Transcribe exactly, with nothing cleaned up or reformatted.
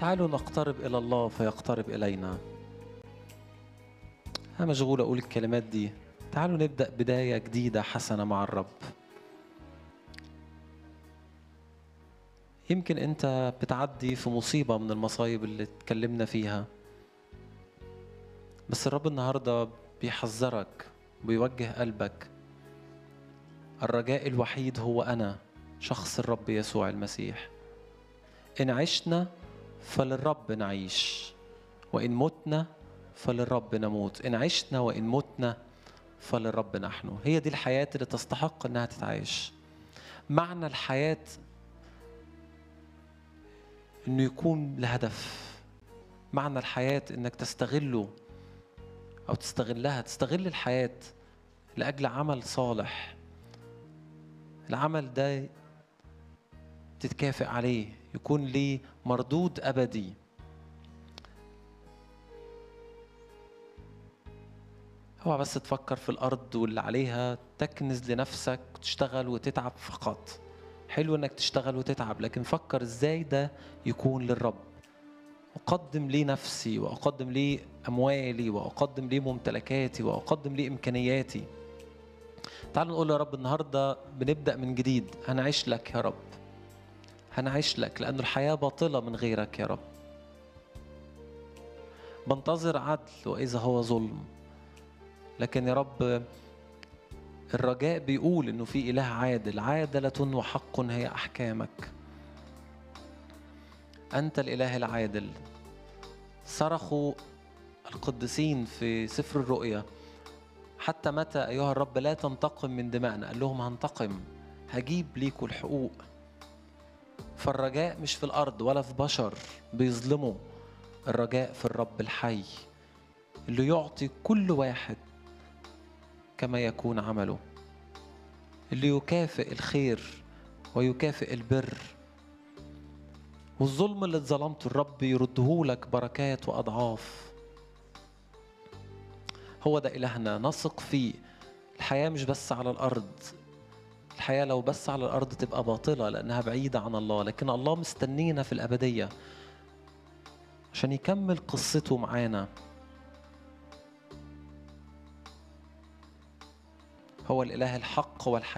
تعالوا نقترب إلى الله فيقترب إلينا. أنا مشغول أقول الكلمات دي. تعالوا نبدأ بداية جديدة حسنة مع الرب. يمكن أنت بتعدي في مصيبة من المصايب اللي اتكلمنا فيها، بس الرب النهاردة بيحذرك وبيوجه قلبك. الرجاء الوحيد هو أنا، شخص الرب يسوع المسيح. إن عشنا فللرب نعيش، وإن متنا فللرب نموت. إن عشنا وإن متنا فللرب نحن. هي دي الحياة اللي تستحق أنها تتعيش. معنى الحياة أنه يكون لهدف. معنى الحياة أنك تستغله أو تستغلها، تستغل الحياة لأجل عمل صالح. العمل ده تتكافئ عليه، يكون ليه مردود أبدي. هو بس تفكر في الأرض واللي عليها، تكنز لنفسك وتشتغل وتتعب فقط. حلو انك تشتغل وتتعب، لكن فكر ازاي ده يكون للرب. أقدم لي نفسي، وأقدم لي أموالي، وأقدم لي ممتلكاتي، وأقدم لي إمكانياتي. تعالوا نقول يا رب النهاردة بنبدأ من جديد. هنعيش لك يا رب، هنعيش لك، لأن الحياة باطلة من غيرك يا رب. بنتظر عدل وإذا هو ظلم، لكن يا رب الرجاء بيقول إنه في إله عادل. عادلة وحق هي أحكامك. أنت الإله العادل. صرخوا القديسين في سفر الرؤيا: حتى متى أيها الرب لا تنتقم من دمائنا؟ قال لهم هنتقم، هجيب ليكوا الحقوق. فالرجاء مش في الأرض ولا في بشر بيظلموا. الرجاء في الرب الحي اللي يعطي كل واحد كما يكون عمله، اللي يكافئ الخير ويكافئ البر. والظلم اللي اتظلمته الرب يردهولك بركات وأضعاف. هو ده إلهنا، نثق فيه. الحياة مش بس على الأرض. الحياة لو بس على الأرض تبقى باطلة لأنها بعيدة عن الله، لكن الله مستنينا في الأبدية عشان يكمل قصته معانا. هو الإله الحق والحياة.